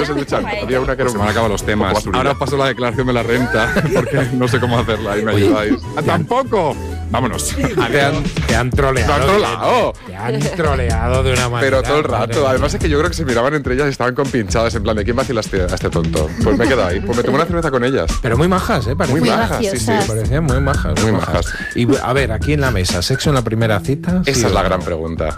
no se duchan. Había una que era Se me han acabado los temas. Ahora paso la declaración de la renta, porque no sé cómo hacerla y me ayudáis. ¡Tampoco! Vámonos. Te han troleado. ¡Me han trolado! Te han troleado de una manera. Pero todo el rato. Además es que yo creo que se miraban entre ellas y estaban compinchadas en plan de ¿quién vacila a este tonto? Pues me he quedado ahí. Pues me tomé una cerveza con ellas. Pero muy majas, parecían. Muy majas, sí. Parecían muy majas. Muy majas. Y a ver, aquí en la mesa, ¿sexo en la primera cita? Esa es la gran pregunta.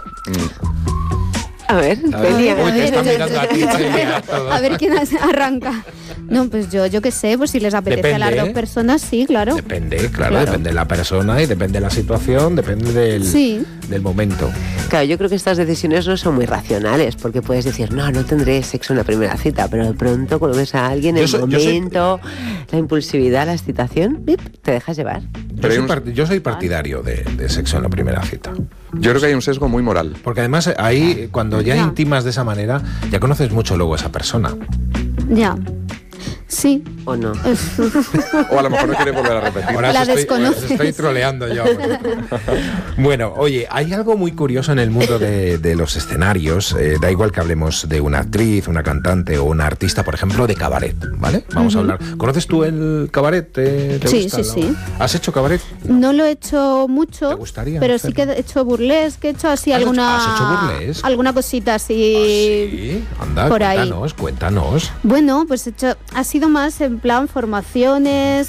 A ver, Celia. Uy, te están mirando a ti, Celia. A ver quién arranca. No, pues yo qué sé, pues si les apetece a las dos personas, sí, claro. Depende, claro, depende de la persona y depende de la situación, depende del momento. Claro, yo creo que estas decisiones no son muy racionales, porque puedes decir, no tendré sexo en la primera cita, pero de pronto cuando ves a alguien, el momento, la impulsividad, la excitación, te dejas llevar. Yo soy partidario de sexo en la primera cita. Yo creo que hay un sesgo muy moral. Porque además ahí, cuando ya intimas de esa manera, ya conoces mucho luego a esa persona. Ya. Sí. ¿O no? O a lo mejor no quiere volver a repetir. Ahora la desconoces. Estoy troleando yo. Bueno, oye, hay algo muy curioso en el mundo de los escenarios. Da igual que hablemos de una actriz, una cantante o una artista, por ejemplo, de cabaret, ¿vale? Vamos a hablar. ¿Conoces tú el cabaret? ¿Te gusta, sí. ¿Has hecho cabaret? No lo he hecho mucho. ¿Te gustaría? Pero sí que he hecho burlesque, he hecho así alguna... ¿Has hecho burlesque? Alguna cosita así. Sí, anda, por cuéntanos. Bueno, pues ha sido más en plan formaciones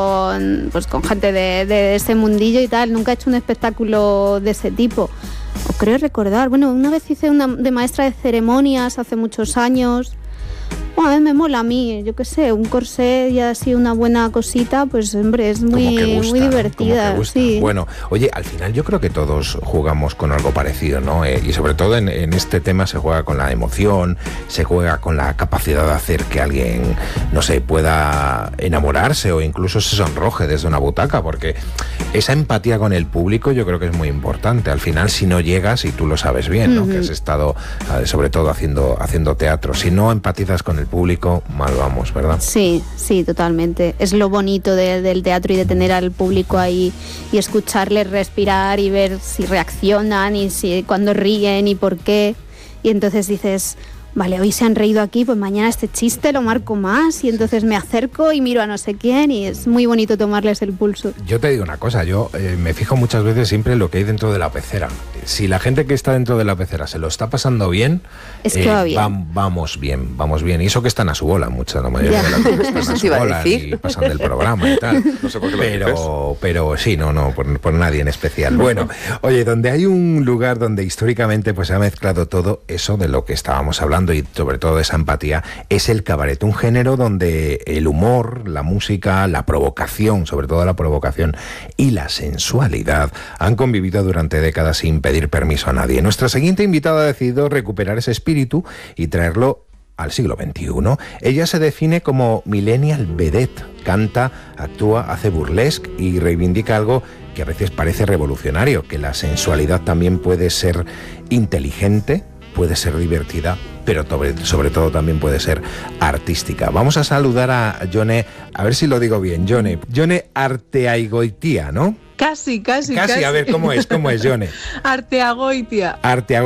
con gente de ese mundillo y tal. Nunca he hecho un espectáculo de ese tipo. O creo recordar, bueno, una vez hice una de maestra de ceremonias hace muchos años. Bueno, a mí me mola a mí, yo qué sé, un corsé y así una buena cosita, pues hombre, es muy divertida. Sí. Bueno, oye, al final yo creo que todos jugamos con algo parecido, ¿no? Y sobre todo en este tema se juega con la emoción, se juega con la capacidad de hacer que alguien, no sé, pueda enamorarse o incluso se sonroje desde una butaca, porque esa empatía con el público yo creo que es muy importante. Al final, si no llegas, y tú lo sabes bien, ¿no? Que has estado, sobre todo, haciendo teatro, si no empatizas con el público, mal vamos, ¿verdad? Sí, totalmente. Es lo bonito del teatro y de tener al público ahí y escucharles respirar y ver si reaccionan y si cuando ríen y por qué. Y entonces dices, vale, hoy se han reído aquí, pues mañana este chiste lo marco más y entonces me acerco y miro a no sé quién y es muy bonito tomarles el pulso. Yo te digo una cosa, yo me fijo muchas veces siempre en lo que hay dentro de la pecera. Si la gente que está dentro de la pecera se lo está pasando bien, es que va bien. Vamos bien. Y eso que están a su bola, la mayoría de las veces están a su bola y pasan del programa y tal. No sé por qué pero sí, no, por nadie en especial. Bueno, oye, donde hay un lugar donde históricamente pues se ha mezclado todo eso de lo que estábamos hablando y sobre todo esa empatía, es el cabaret, un género donde el humor, la música, la provocación, sobre todo la provocación y la sensualidad han convivido durante décadas sin pedir permiso a nadie. Nuestra siguiente invitada ha decidido recuperar ese espíritu y traerlo al siglo XXI. Ella se define como millennial vedette, canta, actúa, hace burlesque y reivindica algo que a veces parece revolucionario, que la sensualidad también puede ser inteligente, puede ser divertida, pero sobre todo también puede ser artística. Vamos a saludar a Jone, a ver si lo digo bien, Jone Arteagoitia, ¿no? Casi. A ver, ¿cómo es, Jone? Arteagoitia,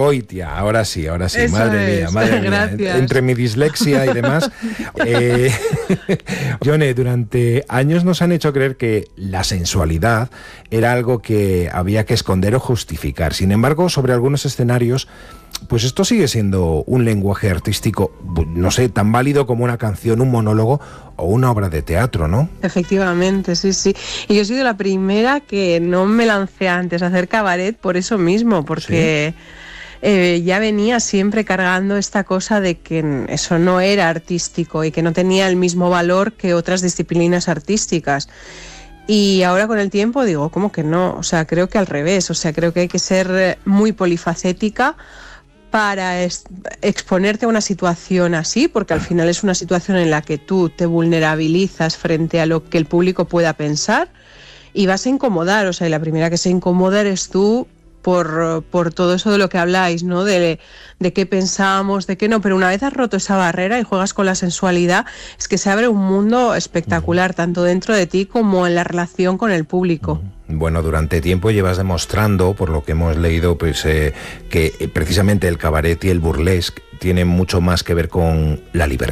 ahora sí, eso madre mía. Gracias. Entre mi dislexia y demás. Jone, durante años nos han hecho creer que la sensualidad era algo que había que esconder o justificar. Sin embargo, sobre algunos escenarios, pues esto sigue siendo un lenguaje artístico, no sé, tan válido como una canción, un monólogo o una obra de teatro, ¿no? Efectivamente, sí. Y yo he sido la primera que no me lancé antes a hacer cabaret por eso mismo, porque ya venía siempre cargando esta cosa de que eso no era artístico y que no tenía el mismo valor que otras disciplinas artísticas. Y ahora con el tiempo digo, ¿cómo que no? O sea, creo que al revés, creo que hay que ser muy polifacética para exponerte a una situación así, porque al final es una situación en la que tú te vulnerabilizas frente a lo que el público pueda pensar y vas a incomodar, y la primera que se incomoda eres tú por todo eso de lo que habláis, ¿no? De qué pensamos, de qué no, pero una vez has roto esa barrera y juegas con la sensualidad, es que se abre un mundo espectacular, tanto dentro de ti como en la relación con el público. Bueno, durante tiempo llevas demostrando, por lo que hemos leído, pues que precisamente el cabaret y el burlesque tienen mucho más que ver con la libertad